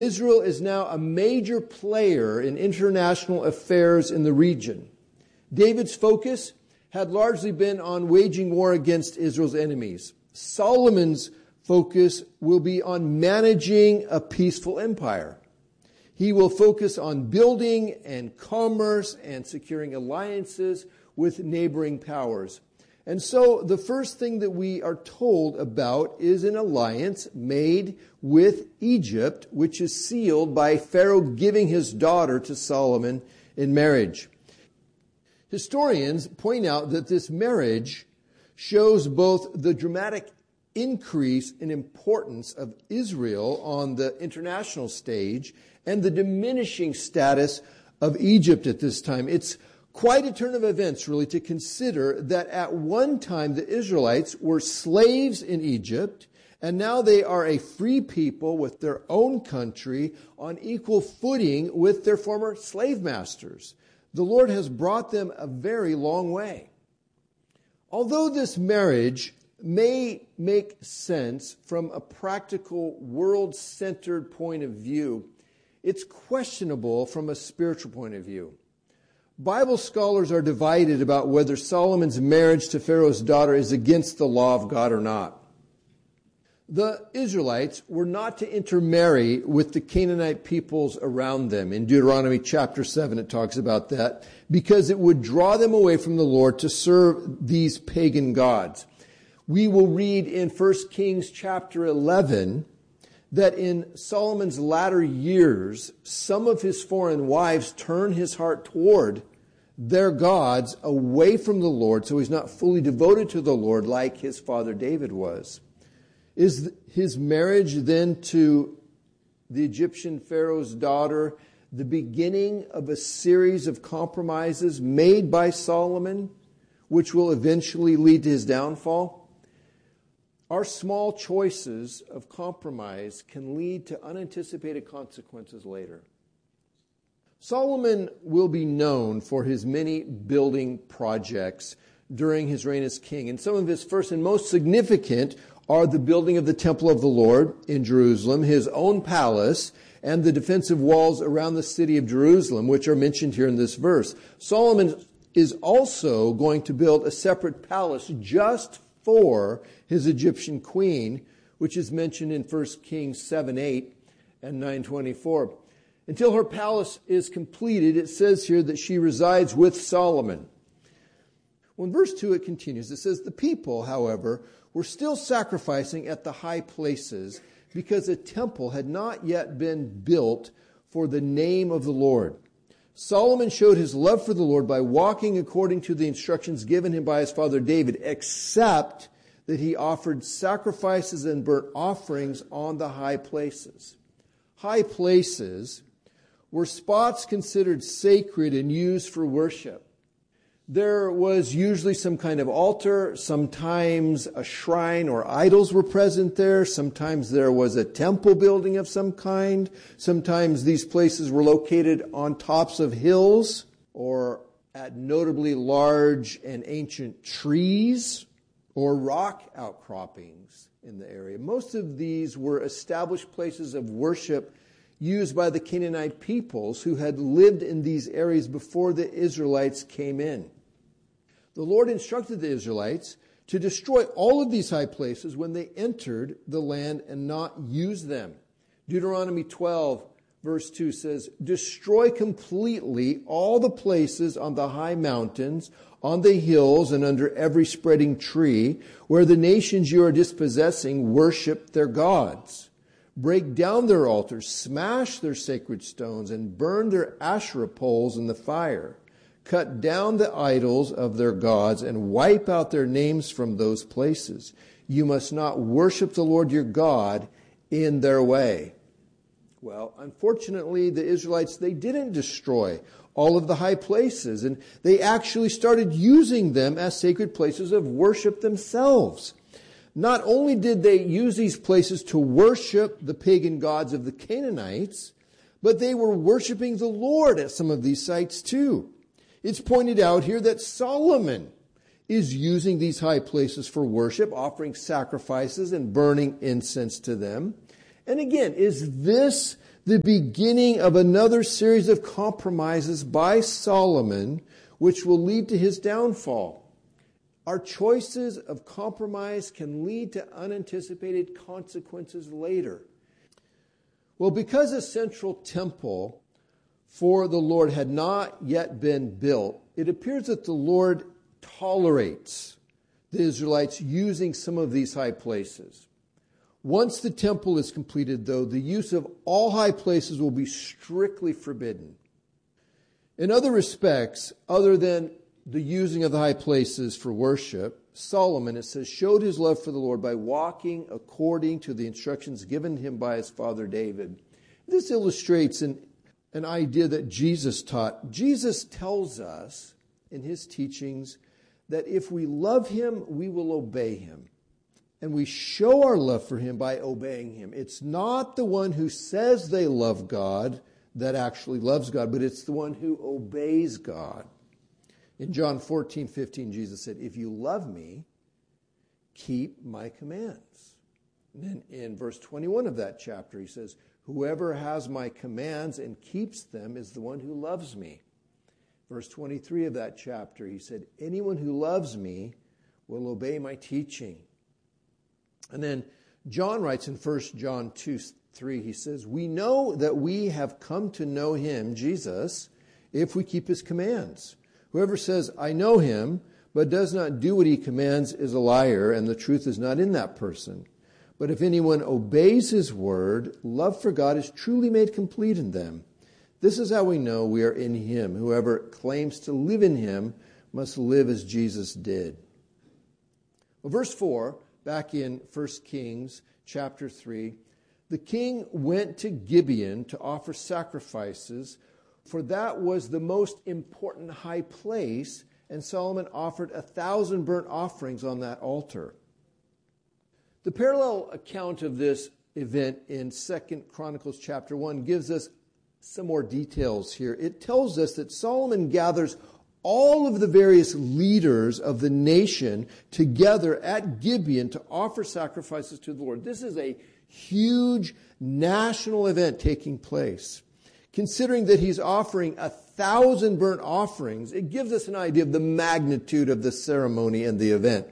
Israel is now a major player in international affairs in the region. David's focus had largely been on waging war against Israel's enemies. Solomon's focus will be on managing a peaceful empire. He will focus on building and commerce and securing alliances with neighboring powers. And so the first thing that we are told about is an alliance made with Egypt, which is sealed by Pharaoh giving his daughter to Solomon in marriage. Historians point out that this marriage shows both the dramatic increase in importance of Israel on the international stage and the diminishing status of Egypt at this time. It's quite a turn of events, really, to consider that at one time the Israelites were slaves in Egypt, and now they are a free people with their own country on equal footing with their former slave masters. The Lord has brought them a very long way. Although this marriage may make sense from a practical, world-centered point of view, it's questionable from a spiritual point of view. Bible scholars are divided about whether Solomon's marriage to Pharaoh's daughter is against the law of God or not. The Israelites were not to intermarry with the Canaanite peoples around them. In Deuteronomy chapter 7, it talks about that, because it would draw them away from the Lord to serve these pagan gods. We will read in 1 Kings chapter 11 that in Solomon's latter years, some of his foreign wives turn his heart toward their gods away from the Lord, so he's not fully devoted to the Lord like his father David was. Is his marriage then to the Egyptian Pharaoh's daughter the beginning of a series of compromises made by Solomon, which will eventually lead to his downfall? Our small choices of compromise can lead to unanticipated consequences later. Solomon will be known for his many building projects during his reign as king. And some of his first and most significant are the building of the temple of the Lord in Jerusalem, his own palace, and the defensive walls around the city of Jerusalem, which are mentioned here in this verse. Solomon is also going to build a separate palace just for his Egyptian queen, which is mentioned in 1 Kings 7:8 and 9:24. Until her palace is completed, it says here that she resides with Solomon. Well, in verse 2 it continues. It says, the people, however, were still sacrificing at the high places because a temple had not yet been built for the name of the Lord. Solomon showed his love for the Lord by walking according to the instructions given him by his father David, except that he offered sacrifices and burnt offerings on the high places. High places were spots considered sacred and used for worship. There was usually some kind of altar, sometimes a shrine or idols were present there, sometimes there was a temple building of some kind, sometimes these places were located on tops of hills or at notably large and ancient trees or rock outcroppings in the area. Most of these were established places of worship used by the Canaanite peoples who had lived in these areas before the Israelites came in. The Lord instructed the Israelites to destroy all of these high places when they entered the land and not use them. Deuteronomy 12 verse 2 says, destroy completely all the places on the high mountains, on the hills, and under every spreading tree, where the nations you are dispossessing worship their gods. Break down their altars, smash their sacred stones, and burn their Asherah poles in the fire. Cut down the idols of their gods and wipe out their names from those places. You must not worship the Lord your God in their way. Well, unfortunately, the Israelites, they didn't destroy all of the high places, and they actually started using them as sacred places of worship themselves. Not only did they use these places to worship the pagan gods of the Canaanites, but they were worshiping the Lord at some of these sites too. It's pointed out here that Solomon is using these high places for worship, offering sacrifices and burning incense to them. And again, is this the beginning of another series of compromises by Solomon, which will lead to his downfall. Our choices of compromise can lead to unanticipated consequences later. Well, because a central temple for the Lord had not yet been built, it appears that the Lord tolerates the Israelites using some of these high places. Once the temple is completed, though, the use of all high places will be strictly forbidden. In other respects, other than the using of the high places for worship, Solomon, it says, showed his love for the Lord by walking according to the instructions given him by his father David. This illustrates an idea that Jesus taught. Jesus tells us in his teachings that if we love him, we will obey him. And we show our love for him by obeying him. It's not the one who says they love God that actually loves God, but it's the one who obeys God. In John 14:15, Jesus said, if you love me, keep my commands. And then in verse 21 of that chapter, he says, whoever has my commands and keeps them is the one who loves me. Verse 23 of that chapter, he said, anyone who loves me will obey my teaching. And then John writes in 1 John 2:3, he says, we know that we have come to know him, Jesus, if we keep his commands. Whoever says, I know him, but does not do what he commands is a liar, and the truth is not in that person. But if anyone obeys his word, love for God is truly made complete in them. This is how we know we are in him. Whoever claims to live in him must live as Jesus did. Well, verse 4, back in 1 Kings chapter 3, the king went to Gibeon to offer sacrifices, for that was the most important high place, and Solomon offered 1,000 burnt offerings on that altar. The parallel account of this event in 2 Chronicles chapter 1 gives us some more details here. It tells us that Solomon gathers all of the various leaders of the nation together at Gibeon to offer sacrifices to the Lord. This is a huge national event taking place. Considering that he's offering 1,000 burnt offerings, it gives us an idea of the magnitude of the ceremony and the event.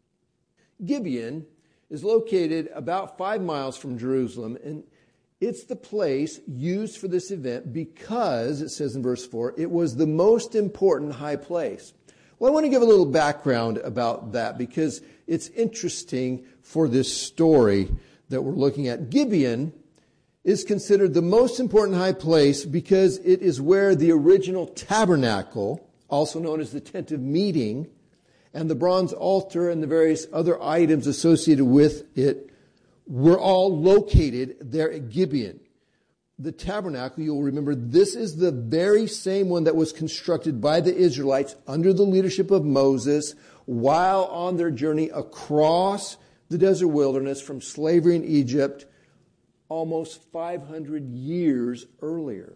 Gibeon is located about 5 miles from Jerusalem, and it's the place used for this event because, it says in verse 4, it was the most important high place. Well, I want to give a little background about that because it's interesting for this story that we're looking at. Gibeon is considered the most important high place because it is where the original tabernacle, also known as the tent of meeting, and the bronze altar and the various other items associated with it were all located there at Gibeon. The tabernacle, you'll remember, this is the very same one that was constructed by the Israelites under the leadership of Moses while on their journey across the desert wilderness from slavery in Egypt almost 500 years earlier.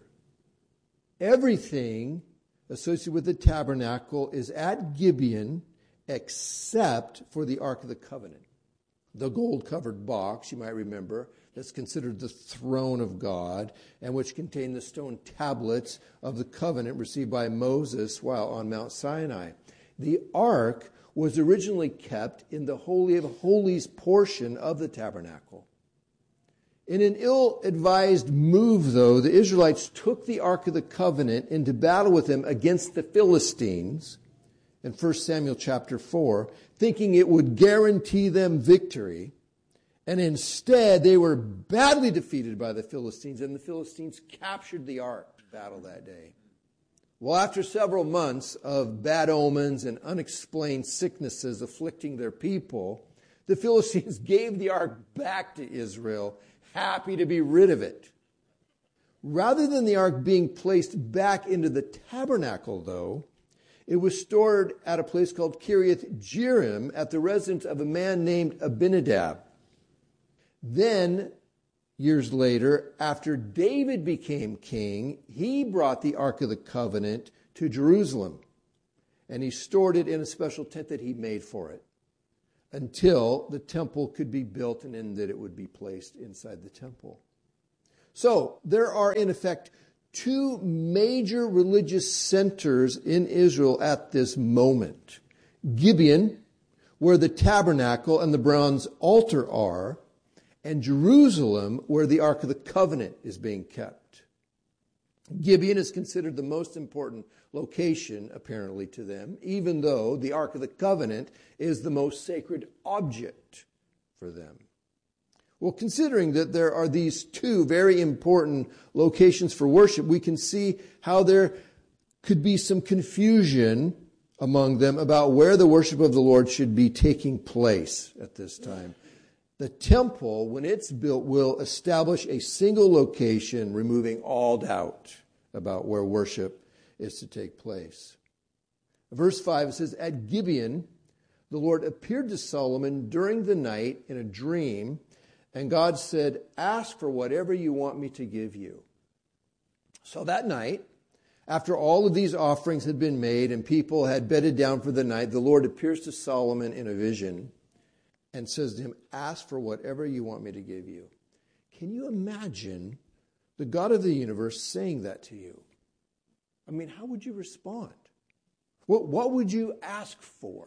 Everything associated with the tabernacle is at Gibeon except for the Ark of the Covenant. The gold-covered box, you might remember, that's considered the throne of God, and which contained the stone tablets of the covenant received by Moses while on Mount Sinai. The ark was originally kept in the Holy of Holies portion of the tabernacle. In an ill-advised move, though, the Israelites took the Ark of the Covenant into battle with them against the Philistines in 1 Samuel chapter 4, thinking it would guarantee them victory. And instead, they were badly defeated by the Philistines, and the Philistines captured the ark battle that day. Well, after several months of bad omens and unexplained sicknesses afflicting their people, the Philistines gave the ark back to Israel, happy to be rid of it. Rather than the ark being placed back into the tabernacle, though, it was stored at a place called Kiriath Jearim at the residence of a man named Abinadab. Then, years later, after David became king, he brought the Ark of the Covenant to Jerusalem, and he stored it in a special tent that he made for it until the temple could be built and then that it would be placed inside the temple. So there are, in effect, two major religious centers in Israel at this moment. Gibeon, where the tabernacle and the bronze altar are, and Jerusalem, where the Ark of the Covenant is being kept. Gibeon is considered the most important location, apparently, to them, even though the Ark of the Covenant is the most sacred object for them. Well, considering that there are these two very important locations for worship, we can see how there could be some confusion among them about where the worship of the Lord should be taking place at this time. The temple, when it's built, will establish a single location, removing all doubt about where worship is to take place. Verse 5, it says, "At Gibeon, the Lord appeared to Solomon during the night in a dream, and God said, 'Ask for whatever you want me to give you.' So that night, after all of these offerings had been made and people had bedded down for the night, the Lord appears to Solomon in a vision and says to him, 'Ask for whatever you want me to give you.'" Can you imagine the God of the universe saying that to you? I mean, how would you respond? What would you ask for?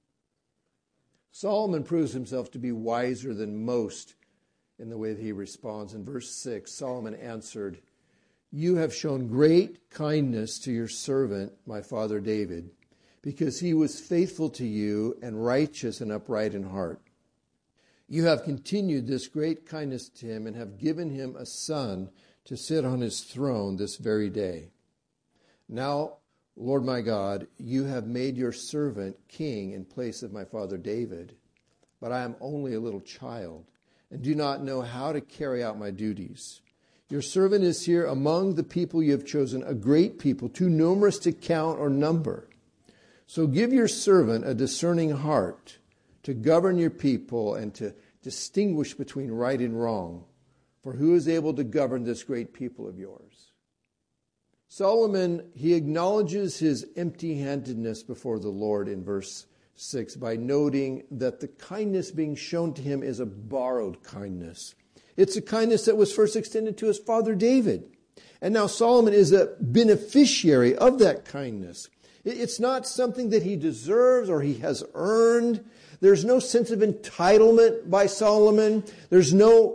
Solomon proves himself to be wiser than most in the way that he responds. In verse 6, Solomon answered, "You have shown great kindness to your servant, my father David, because he was faithful to you and righteous and upright in heart. You have continued this great kindness to him and have given him a son to sit on his throne this very day. Now, Lord my God, you have made your servant king in place of my father David, but I am only a little child and do not know how to carry out my duties. Your servant is here among the people you have chosen, a great people, too numerous to count or number. So give your servant a discerning heart to govern your people and to distinguish between right and wrong. For who is able to govern this great people of yours?" Solomon, he acknowledges his empty-handedness before the Lord in verse 6 by noting that the kindness being shown to him is a borrowed kindness. It's a kindness that was first extended to his father David. And now Solomon is a beneficiary of that kindness. It's not something that he deserves or he has earned. There's no sense of entitlement by Solomon. There's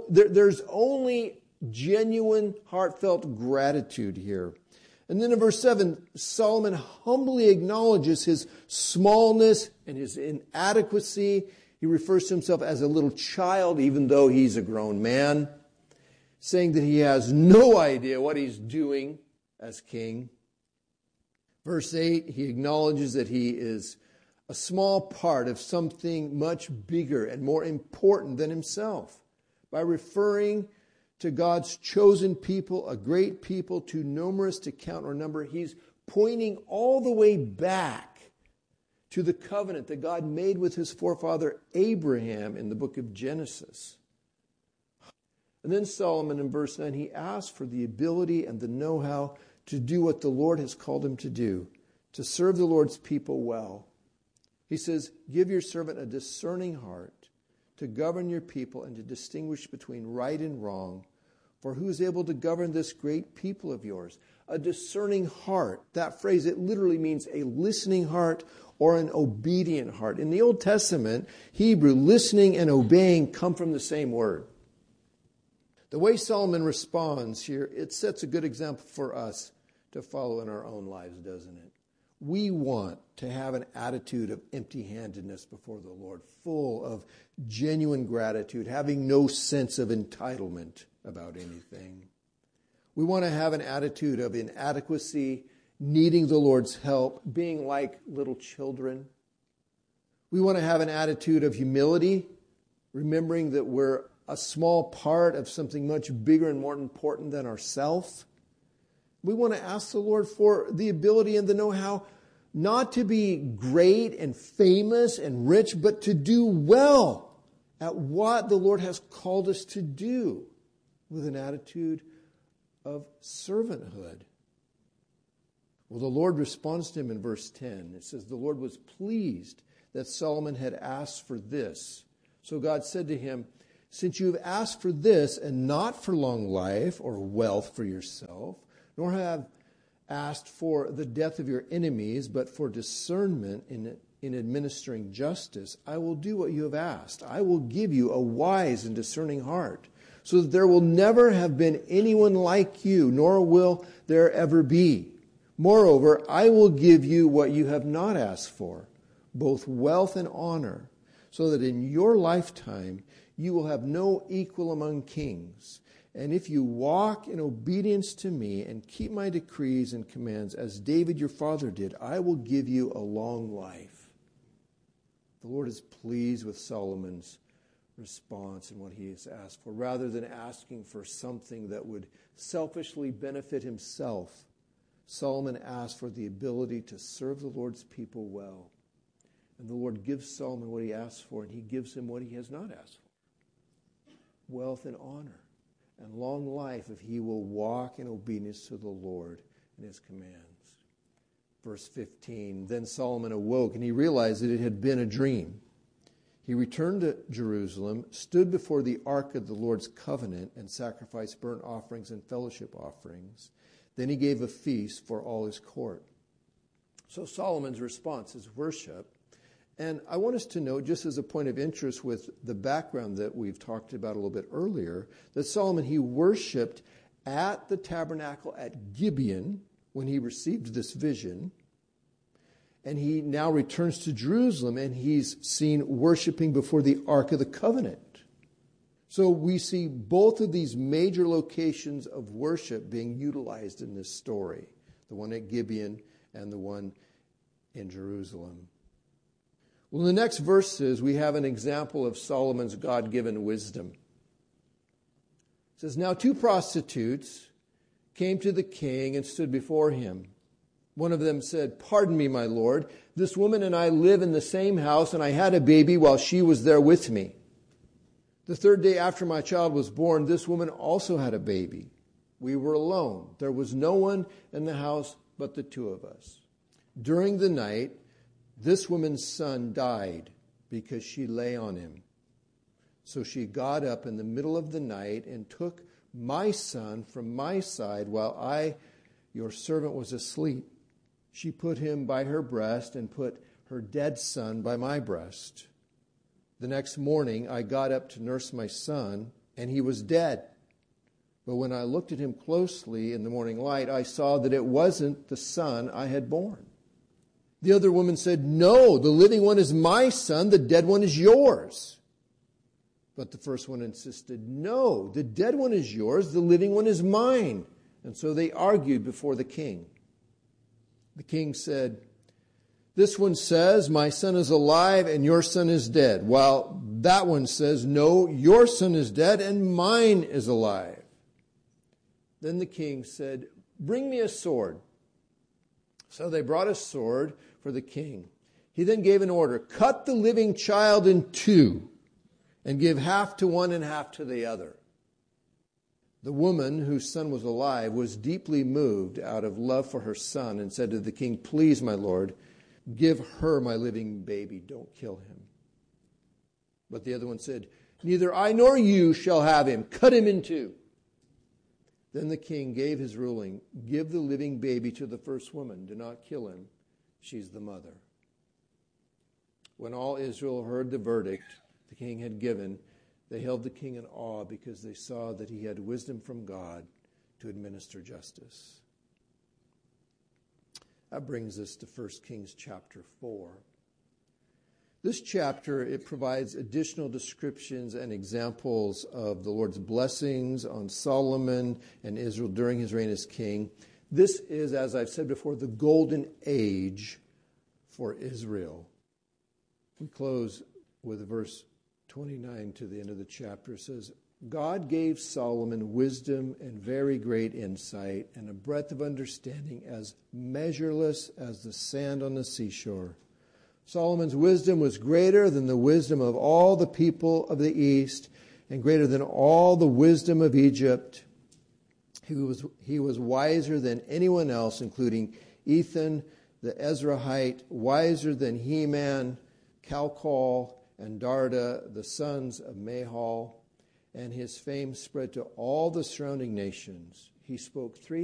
only genuine, heartfelt gratitude here. And then in verse 7, Solomon humbly acknowledges his smallness and his inadequacy. He refers to himself as a little child, even though he's a grown man, saying that he has no idea what he's doing as king. Verse 8, he acknowledges that he is a small part of something much bigger and more important than himself by referring to God's chosen people, a great people, too numerous to count or number. He's pointing all the way back to the covenant that God made with his forefather Abraham in the book of Genesis. And then Solomon in verse 9, he asks for the ability and the know-how to do what the Lord has called him to do, to serve the Lord's people well. He says, "Give your servant a discerning heart to govern your people and to distinguish between right and wrong. For who is able to govern this great people of yours?" A discerning heart. That phrase, it literally means a listening heart or an obedient heart. In the Old Testament, Hebrew, listening and obeying come from the same word. The way Solomon responds here, it sets a good example for us to follow in our own lives, doesn't it? We want to have an attitude of empty-handedness before the Lord, full of genuine gratitude, having no sense of entitlement about anything. We want to have an attitude of inadequacy, needing the Lord's help, being like little children. We want to have an attitude of humility, remembering that we're a small part of something much bigger and more important than ourselves. We want to ask the Lord for the ability and the know-how not to be great and famous and rich, but to do well at what the Lord has called us to do with an attitude of servanthood. Well, the Lord responds to him in verse 10. It says, "The Lord was pleased that Solomon had asked for this. So God said to him, Since you have asked for this and not for long life or wealth for yourself, nor have asked for the death of your enemies, but for discernment in administering justice, I will do what you have asked. I will give you a wise and discerning heart, so that there will never have been anyone like you, nor will there ever be. Moreover, I will give you what you have not asked for, both wealth and honor, so that in your lifetime you will have no equal among kings. And if you walk in obedience to me and keep my decrees and commands, as David your father did, I will give you a long life. The Lord is pleased with Solomon's response and what he has asked for. Rather than asking for something that would selfishly benefit himself, Solomon asked for the ability to serve the Lord's people well. And the Lord gives Solomon what he asked for, and he gives him what he has not asked for: wealth and honor and long life if he will walk in obedience to the Lord and his commands. Verse 15, then Solomon awoke and he realized that it had been a dream. He returned to Jerusalem, stood before the ark of the Lord's covenant, and sacrificed burnt offerings and fellowship offerings. Then he gave a feast for all his court. So Solomon's response is worship. And I want us to note, just as a point of interest with the background that we've talked about a little bit earlier, that Solomon, he worshipped at the tabernacle at Gibeon when he received this vision. And he now returns to Jerusalem and he's seen worshiping before the Ark of the Covenant. So we see both of these major locations of worship being utilized in this story. The one at Gibeon and the one in Jerusalem. Well, in the next verses, we have an example of Solomon's God-given wisdom. It says, now 2 prostitutes came to the king and stood before him. One of them said, pardon me, my lord, this woman and I live in the same house, and I had a baby while she was there with me. The 3rd day after my child was born, this woman also had a baby. We were alone. There was no one in the house but the 2 of us. During the night, this woman's son died because she lay on him. So she got up in the middle of the night and took my son from my side while I, your servant, was asleep. She put him by her breast and put her dead son by my breast. The next morning I got up to nurse my son, and he was dead. But when I looked at him closely in the morning light, I saw that it wasn't the son I had born. The other woman said, no, the living one is my son, the dead one is yours. But the first one insisted, no, the dead one is yours, the living one is mine. And so they argued before the king. The king said, this one says, my son is alive and your son is dead, while that one says, no, your son is dead and mine is alive. Then the king said, bring me a sword. So they brought a sword for the king. He then gave an order, cut the living child in 2 and give half to one and half to the other. The woman whose son was alive was deeply moved out of love for her son and said to the king, please, my lord, give her my living baby. Don't kill him. But the other one said, neither I nor you shall have him. Cut him in 2. Then the king gave his ruling, give the living baby to the first woman. Do not kill him. She's the mother. When all Israel heard the verdict the king had given, they held the king in awe because they saw that he had wisdom from God to administer justice. That brings us to 1 Kings chapter 4. This chapter, it provides additional descriptions and examples of the Lord's blessings on Solomon and Israel during his reign as king. This is, as I've said before, the golden age for Israel. We close with verse 29 to the end of the chapter. It says, God gave Solomon wisdom and very great insight and a breadth of understanding as measureless as the sand on the seashore. Solomon's wisdom was greater than the wisdom of all the people of the East and greater than all the wisdom of Egypt. He was wiser than anyone else, including Ethan the Ezrahite, wiser than Heman, Calcol, and Darda, the sons of Mahal. and his fame spread to all the surrounding nations. He spoke